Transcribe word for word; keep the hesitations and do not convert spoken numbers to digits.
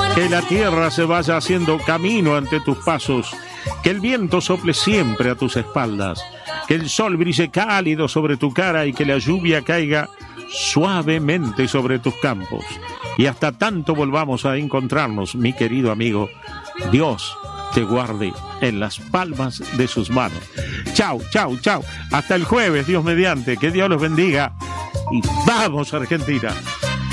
Que la tierra se vaya haciendo camino ante tus pasos, que el viento sople siempre a tus espaldas, que el sol brille cálido sobre tu cara y que la lluvia caiga suavemente sobre tus campos. Y hasta tanto volvamos a encontrarnos, mi querido amigo, Dios te guarde en las palmas de sus manos. Chau, chau, chau. Hasta el jueves, Dios mediante. Que Dios los bendiga. Y vamos, Argentina.